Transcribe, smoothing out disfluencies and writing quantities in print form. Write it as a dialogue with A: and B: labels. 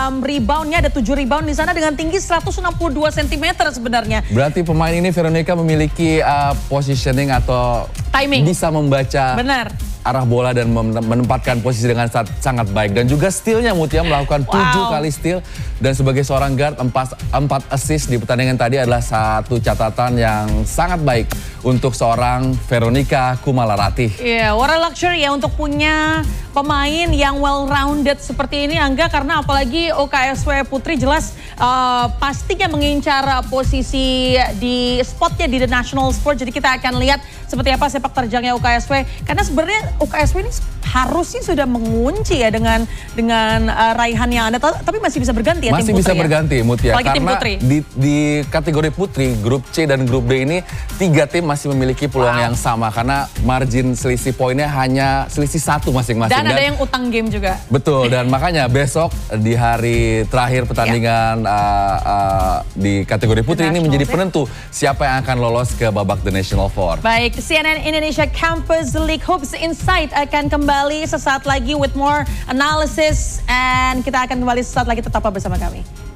A: reboundnya, ada 7 rebound di sana dengan tinggi 162 cm sebenarnya.
B: Berarti pemain ini Veronica memiliki positioning atau
A: timing,
B: bisa membaca
A: benar
B: arah bola dan menempatkan posisi dengan sangat baik. Dan juga stealnya Mutia melakukan 7 kali steal. Dan sebagai seorang guard 4 assist di pertandingan tadi adalah satu catatan yang sangat baik untuk seorang Veronica Kumalaratih.
A: Iya, what a luxury ya untuk punya pemain yang well-rounded seperti ini Angga. Karena apalagi OKSW Putri jelas pastinya mengincar posisi di spotnya di The National Sport. Jadi kita akan lihat seperti apa sepak terjangnya OKSW. Karena sebenarnya OKSW ini harusnya sudah mengunci ya dengan raihan yang ada, tapi masih bisa berganti ya
B: masih
A: tim putri.
B: Masih bisa berganti Mutia, karena di kategori putri grup C dan grup D ini 3 tim masih memiliki peluang yang sama karena margin selisih poinnya hanya selisih 1 masing-masing.
A: Dan ada yang utang game juga.
B: Betul, dan makanya besok di hari terakhir pertandingan di kategori putri ini menjadi penentu siapa yang akan lolos ke babak The National Four.
A: Baik, CNN Indonesia Campus League Hoops Insight akan kembali sesaat lagi with more analysis, and kita akan kembali sesaat lagi, tetaplah bersama kami.